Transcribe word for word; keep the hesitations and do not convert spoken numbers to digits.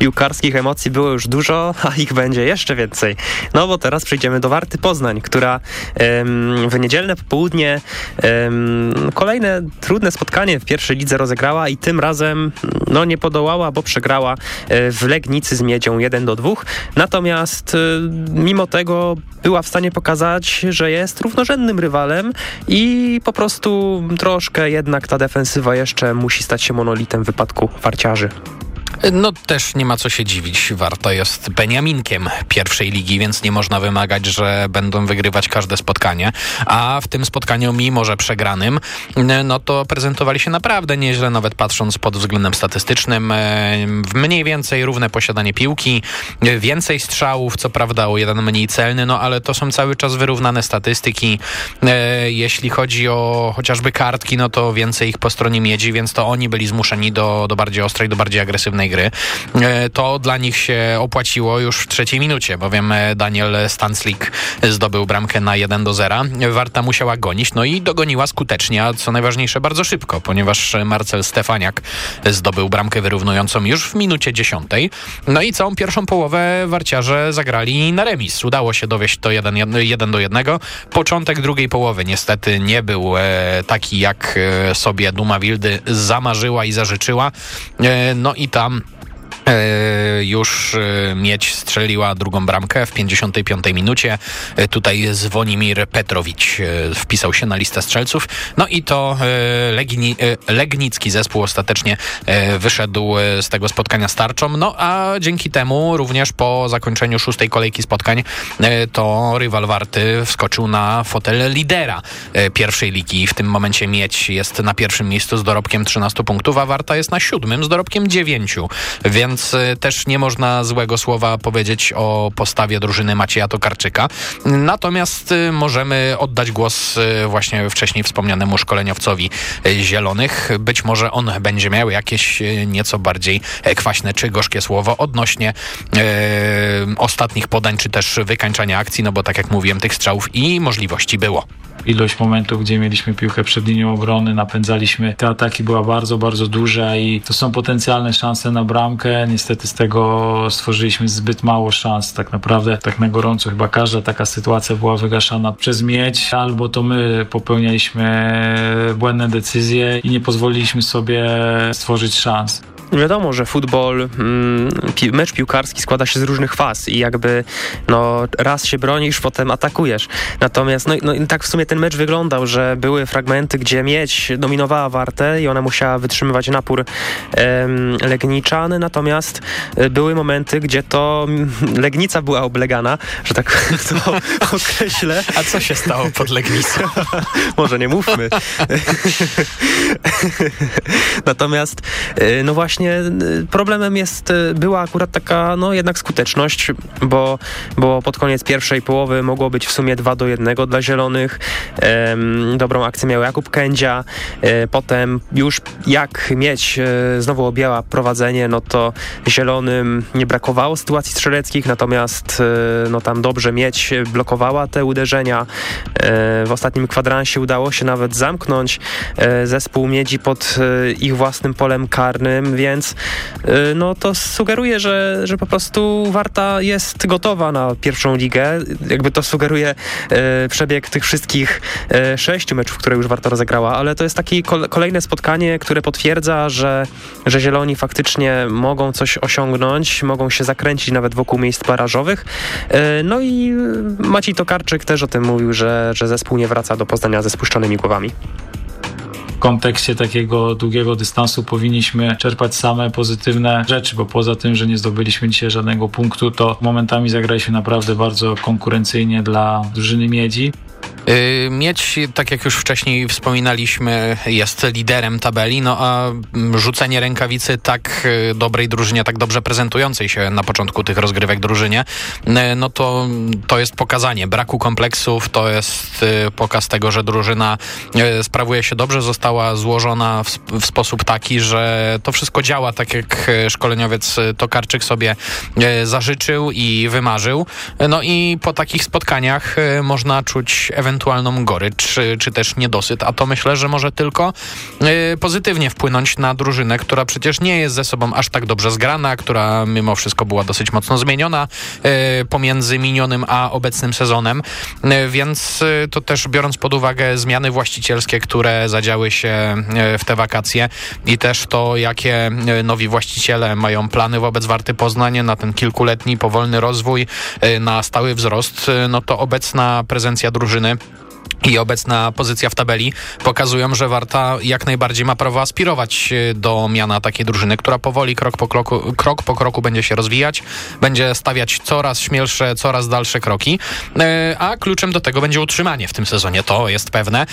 piłkarskich emocji było już dużo, a ich będzie jeszcze więcej. No bo teraz przejdziemy do Warty Poznań, która ym, w niedzielne popołudnie ym, kolejne trudne spotkanie w pierwszej lidze rozegrała i tym razem no nie podołała, bo przegrała w Legnicy z Miedzią jeden do dwóch. Natomiast mimo tego była w stanie pokazać, że jest równorzędnym rywalem i po prostu troszkę jednak ta defensywa jeszcze musi stać się monolitem w wypadku warciarzy. No też nie ma co się dziwić. Warta jest beniaminkiem pierwszej ligi, więc nie można wymagać, że będą wygrywać każde spotkanie. A w tym spotkaniu, mimo że przegranym, no to prezentowali się naprawdę nieźle, nawet patrząc pod względem statystycznym. Mniej więcej równe posiadanie piłki, więcej strzałów, co prawda o jeden mniej celny, no ale to są cały czas wyrównane statystyki. Jeśli chodzi o chociażby kartki, no to więcej ich po stronie Miedzi, więc to oni byli zmuszeni do, do bardziej ostrej, do bardziej agresywnej gry. To dla nich się opłaciło już w trzeciej minucie, bowiem Daniel Stanclik zdobył bramkę na jeden do zera. Warta musiała gonić, no i dogoniła skutecznie, a co najważniejsze bardzo szybko, ponieważ Marcel Stefaniak zdobył bramkę wyrównującą już w minucie dziesiątej. No i całą pierwszą połowę warciarze zagrali na remis. Udało się dowieść to jeden do jednego. Początek drugiej połowy niestety nie był taki, jak sobie Duma Wildy zamarzyła i zażyczyła. No i tam już Miedź strzeliła drugą bramkę w pięćdziesiątej piątej minucie. Tutaj Zwonimir Petrowicz wpisał się na listę strzelców. No i to Legni, legnicki zespół ostatecznie wyszedł z tego spotkania z tarczą. No a dzięki temu również po zakończeniu szóstej kolejki spotkań to rywal Warty wskoczył na fotel lidera pierwszej ligi. W tym momencie Miedź jest na pierwszym miejscu z dorobkiem trzynastu punktów, a Warta jest na siódmym z dorobkiem dziewięciu. Więc Więc też nie można złego słowa powiedzieć o postawie drużyny Macieja Tokarczyka. Natomiast możemy oddać głos właśnie wcześniej wspomnianemu szkoleniowcowi Zielonych. Być może on będzie miał jakieś nieco bardziej kwaśne czy gorzkie słowo odnośnie e, ostatnich podań, czy też wykańczania akcji, no bo tak jak mówiłem, tych strzałów i możliwości było. Ilość momentów, gdzie mieliśmy piłkę przed linią obrony, napędzaliśmy te ataki, była bardzo, bardzo duża i to są potencjalne szanse na bramkę. Niestety z tego stworzyliśmy zbyt mało szans. Tak naprawdę, tak na gorąco chyba każda taka sytuacja była wygaszana przez Miedź, albo to my popełnialiśmy błędne decyzje i nie pozwoliliśmy sobie stworzyć szans. Wiadomo, że futbol, pi- mecz piłkarski składa się z różnych faz i jakby no raz się bronisz, potem atakujesz. Natomiast no, no tak w sumie ten mecz wyglądał, że były fragmenty, gdzie Miedź dominowała Wartę i ona musiała wytrzymywać napór em, Legniczan, natomiast były momenty, gdzie to Legnica była oblegana, że tak to określę. A co się stało pod Legnicą? Może nie mówmy. Natomiast no właśnie problemem jest, była akurat taka, no jednak skuteczność, bo, bo pod koniec pierwszej połowy mogło być w sumie dwa do jednego dla Zielonych. Ehm, dobrą akcję miał Jakub Kędzia. E, potem już jak Miedź e, znowu objęła prowadzenie, no to Zielonym nie brakowało sytuacji strzeleckich, natomiast e, no tam dobrze Miedź blokowała te uderzenia. E, w ostatnim kwadransie udało się nawet zamknąć e, zespół Miedzi pod e, ich własnym polem karnym, więc no to sugeruje, że, że po prostu Warta jest gotowa na pierwszą ligę. Jakby to sugeruje e, przebieg tych wszystkich e, sześciu meczów, które już Warta rozegrała, ale to jest takie kol- kolejne spotkanie, które potwierdza, że, że Zieloni faktycznie mogą coś osiągnąć, mogą się zakręcić nawet wokół miejsc barażowych. E, no i Maciej Tokarczyk też o tym mówił, że, że zespół nie wraca do Poznania ze spuszczonymi głowami. W kontekście takiego długiego dystansu powinniśmy czerpać same pozytywne rzeczy, bo poza tym, że nie zdobyliśmy dzisiaj żadnego punktu, to momentami zagraliśmy naprawdę bardzo konkurencyjnie dla drużyny Miedzi. Miedź, tak jak już wcześniej wspominaliśmy, jest liderem tabeli, no a rzucenie rękawicy tak dobrej drużynie, tak dobrze prezentującej się na początku tych rozgrywek drużynie, no to to jest pokazanie braku kompleksów, to jest pokaz tego, że drużyna sprawuje się dobrze, została złożona w, w sposób taki, że to wszystko działa tak, jak szkoleniowiec Tokarczyk sobie zażyczył i wymarzył. No i po takich spotkaniach można czuć ewentualną gorycz, czy, czy też niedosyt, a to myślę, że może tylko y, pozytywnie wpłynąć na drużynę, która przecież nie jest ze sobą aż tak dobrze zgrana, która mimo wszystko była dosyć mocno zmieniona y, pomiędzy minionym a obecnym sezonem, y, więc y, to też biorąc pod uwagę zmiany właścicielskie, które zadziały się y, w te wakacje i też to, jakie y, nowi właściciele mają plany wobec Warty Poznań na ten kilkuletni, powolny rozwój, y, na stały wzrost, y, no to obecna prezencja drużyny i obecna pozycja w tabeli pokazują, że Warta jak najbardziej ma prawo aspirować do miana takiej drużyny, która powoli, krok po kroku, krok po kroku będzie się rozwijać, będzie stawiać coraz śmielsze, coraz dalsze kroki, a kluczem do tego będzie utrzymanie w tym sezonie, to jest pewne.